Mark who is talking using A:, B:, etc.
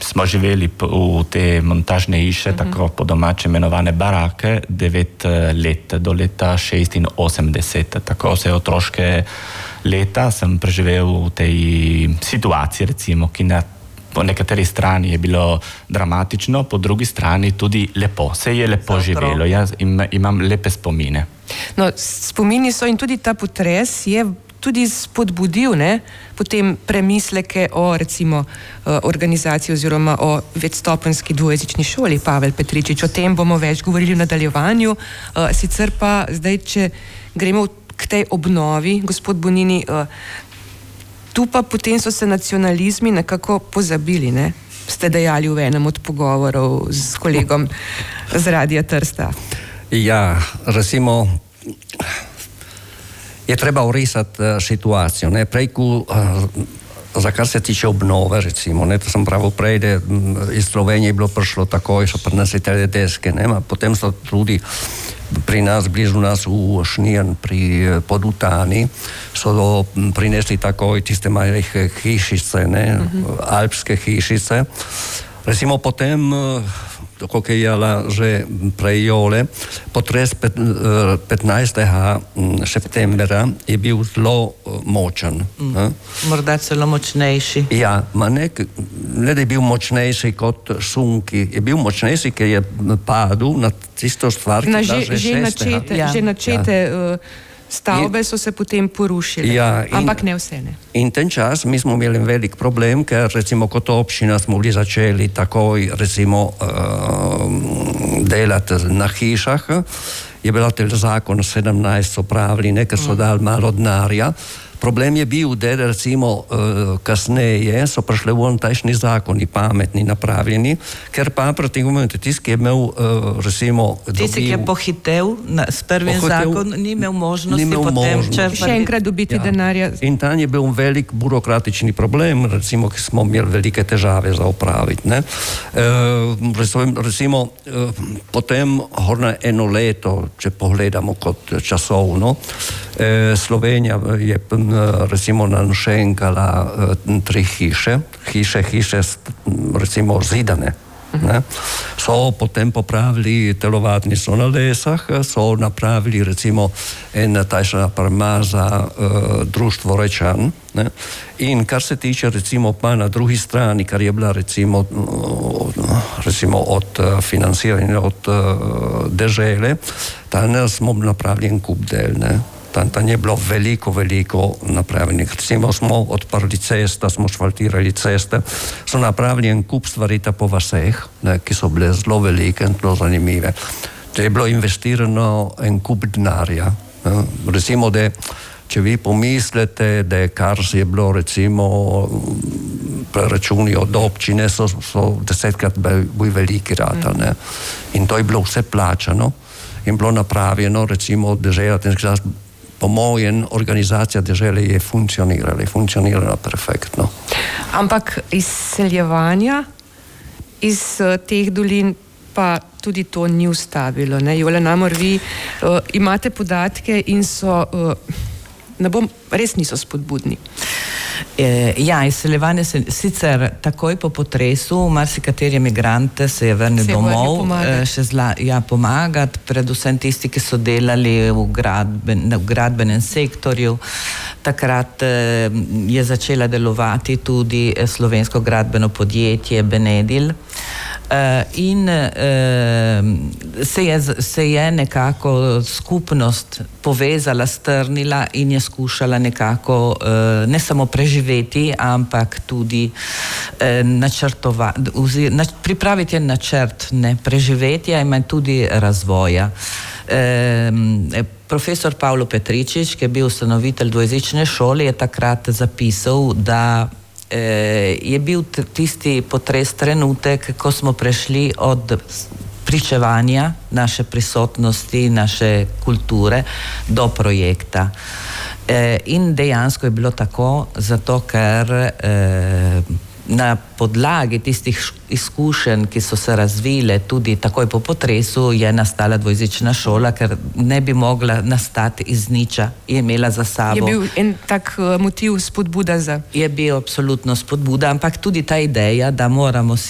A: smo živeli v te montažne hiše, tako po domače imenovane barake, 9 let, do leta 86. Tako vse otroške leta sem preživel v tej situaciji, recimo, ki po nekateri strani je bilo dramatično, po drugi strani tudi lepo. Se je lepo živelo, jaz imam lepe spomine.
B: No, spomini so in tudi ta potres je tudi spodbudil, potem premisleke o, recimo, organizaciji oziroma o večstopenjski dvojezični šoli Pavel Petričič. O tem bomo več govorili v nadaljevanju. Sicer pa zdaj, če gremo k tej obnovi, gospod Bonini, tu pa potem so se nacionalizmi nekako pozabili, ste dejali v enem od pogovorov s kolegom z Radia Trsta.
C: Ja, recimo, je treba urisati situacijo. Prejku, za kar se tiče obnove, recimo, to sem pravil prej, da iz Slovenije je bilo prišlo takoj, so prinesli te deske, potem so tudi pri nas, blizu nas v Šnirn, pri Podutani, so prinesli takoj tiste majhne hišice, alpske hišice. Recimo potem, tako je jala že prejole, potres 15. septembra je bil zelo močen.
D: Morda celo močnejši.
C: Ja, ne da je bil močnejši kot sunki, je bil močnejši, ker je padel na tisto stvar, ki
B: že načete stavbe so se potem porušile, ampak ne vse,
C: In ten čas mi smo imeli velik problem, ker recimo kot občina smo bili začeli takoj recimo delati na hišah. Je bila tel zakon 17 so pravili, ker so dali malo denarja. Problem je bil, da recimo kasneje so prišli von tajšnji zakoni, pametni, napravljeni, ker pa proti momentu tisti, ki je imel recimo
D: tisti, ki je pohitev s prvim zakonom, ni imel možnosti potem črpati.
B: Še enkrat dobiti denarja.
C: In tam je bil velik burokratični problem, recimo, ki smo imeli velike težave za opraviti. Recimo, potem eno leto, če pogledamo kot časovno, Slovenija je recimo nanšenkala 3 hiše recimo zidane. So potem popravili telovadnico na Lesah, so napravili recimo ena tajša naprema za društvo Rečan. In kar se tiče recimo pa na drugi strani, kar je bila recimo od financiranja od dežele, tam smo napravili en kup del, Tam je bilo veliko napravljenih. Recimo smo odprli cesta, smo švaltirali ceste, so napravili en kup stvari po vaseh, ki so bile zelo velike in zelo zanimive. To je bilo investirano en kup denarja. Recimo, da če vi pomislite, da kar je bilo recimo preračuni od občine, so 10krat bolj veliki rata. In to je bilo vse plačano in bilo napravljeno, recimo država, po mojem, organizacija dežele je funkcionirala perfektno.
B: Ampak izseljevanja iz teh dolin pa tudi to ni ustavilo. Jole Namor, vi imate podatke in so, res niso spodbudni.
D: Ja, izseljevanje se sicer takoj po potresu, marsikateri emigrant se je vrnil domov, pomagati, predvsem tisti, ki so delali v gradbenem sektorju. Takrat je začela delovati tudi slovensko gradbeno podjetje Benedil. In se je nekako skupnost povezala, strnila in je skušala nekako ne samo preživeti, ampak tudi pripraviti en načrt preživetja in tudi razvoja. Profesor Pavlo Petričič, ki je bil ustanovitelj dvojezične šole, je takrat zapisal, da je bil tisti potres trenutek, ko smo prešli od pričevanja naše prisotnosti, naše kulture do projekta. In dejansko je bilo tako, zato ker na podlagi tistih izkušenj, ki so se razvile tudi takoj po potresu, je nastala dvojezična šola, ker ne bi mogla nastati iz niča. Je imela za sabo.
B: Je bil en tak motiv spodbuda za?
D: Je bil absolutno spodbuda, ampak tudi ta ideja, da moramo